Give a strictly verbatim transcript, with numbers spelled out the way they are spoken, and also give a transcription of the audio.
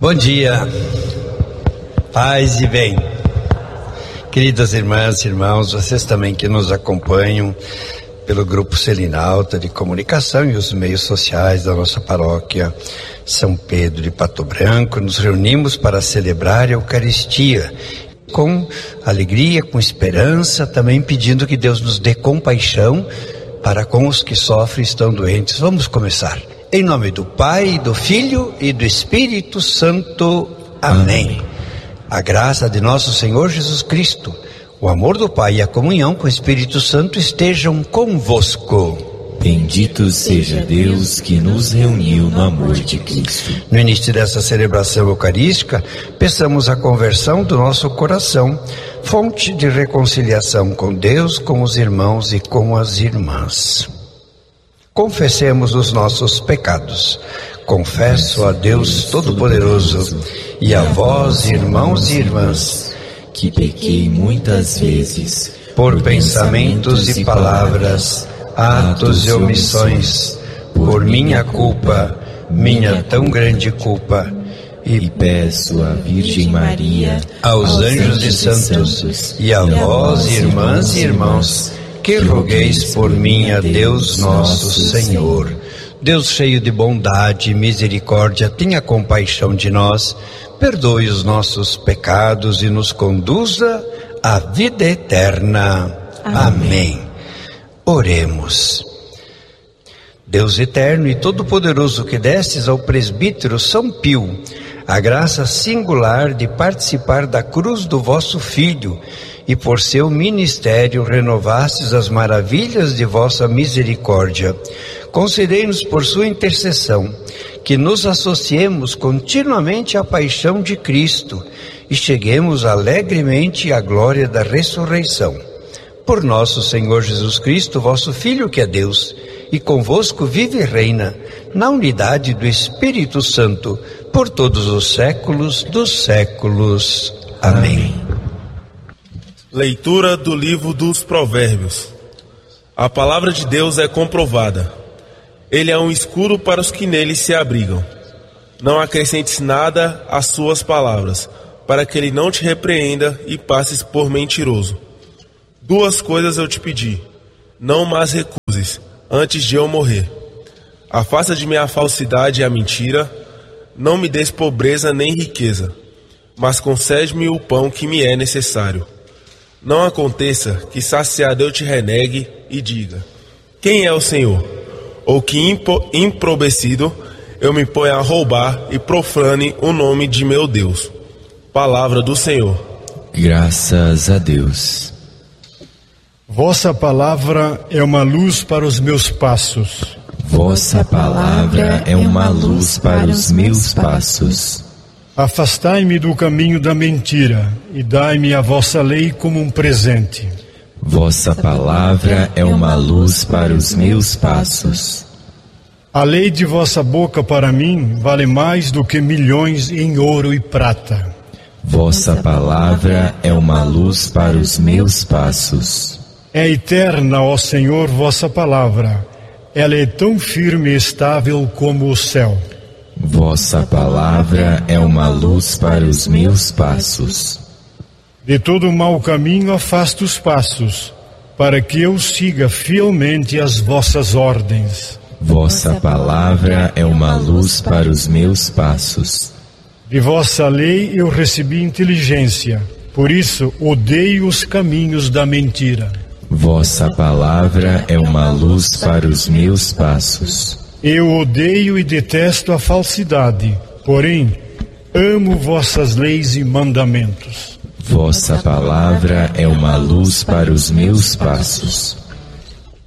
Bom dia, paz e bem. Queridas irmãs e irmãos, vocês também que nos acompanham pelo Grupo Selinalta de Comunicação e os meios sociais da nossa paróquia São Pedro de Pato Branco, nos reunimos para celebrar a Eucaristia com alegria, com esperança, também pedindo que Deus nos dê compaixão para com os que sofrem e estão doentes. Vamos começar. Em nome do Pai, do Filho e do Espírito Santo. Amém. Amém. A graça de nosso Senhor Jesus Cristo, o amor do Pai e a comunhão com o Espírito Santo estejam convosco. Bendito seja Deus que nos reuniu no amor de Cristo. No início dessa celebração eucarística, peçamos a conversão do nosso coração, fonte de reconciliação com Deus, com os irmãos e com as irmãs. Confessemos os nossos pecados. Confesso a Deus Todo-Poderoso e a vós, irmãos e irmãs, que pequei muitas vezes por pensamentos e palavras, atos e omissões, por minha culpa, minha tão grande culpa. E peço à Virgem Maria, aos anjos e santos, e a vós, irmãs e irmãos, que rogueis por mim a Deus nosso Senhor. Deus cheio de bondade e misericórdia, tenha compaixão de nós, perdoe os nossos pecados e nos conduza à vida eterna. Amém. Amém. Oremos. Deus eterno e todo-poderoso, que destes ao presbítero São Pio a graça singular de participar da cruz do vosso Filho, e por seu ministério renovastes as maravilhas de vossa misericórdia, concedei-nos por sua intercessão que nos associemos continuamente à paixão de Cristo e cheguemos alegremente à glória da ressurreição. Por nosso Senhor Jesus Cristo, vosso Filho, que é Deus, e convosco vive e reina, na unidade do Espírito Santo, por todos os séculos dos séculos. Amém. Leitura do livro dos Provérbios. A palavra de Deus é comprovada. Ele é um escudo para os que nele se abrigam. Não acrescentes nada às suas palavras, para que ele não te repreenda e passes por mentiroso. Duas coisas eu te pedi, não mais recuses, antes de eu morrer. Afasta de mim a falsidade e a mentira, não me des pobreza nem riqueza, mas concede-me o pão que me é necessário. Não aconteça que saciado eu te renegue e diga: quem é o Senhor? Ou que impro, empobrecido eu me ponha a roubar e profane o nome de meu Deus. Palavra do Senhor. Graças a Deus. Vossa palavra é uma luz para os meus passos. Vossa palavra é uma luz para os meus passos. Afastai-me do caminho da mentira e dai-me a vossa lei como um presente. Vossa palavra é uma luz para os meus passos. A lei de vossa boca para mim vale mais do que milhões em ouro e prata. Vossa palavra é uma luz para os meus passos. É eterna, ó Senhor, vossa palavra. Ela é tão firme e estável como o céu. Vossa palavra é uma luz para os meus passos. De todo mau caminho afasta os passos, para que eu siga fielmente as vossas ordens. Vossa palavra é uma luz para os meus passos. De vossa lei eu recebi inteligência, por isso odeio os caminhos da mentira. Vossa palavra é uma luz para os meus passos. Eu odeio e detesto a falsidade, porém amo vossas leis e mandamentos. Vossa palavra é uma luz para os meus passos.